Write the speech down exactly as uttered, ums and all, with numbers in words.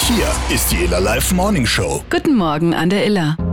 Hier ist die Iller Live Morning Show. Guten Morgen an der Iller.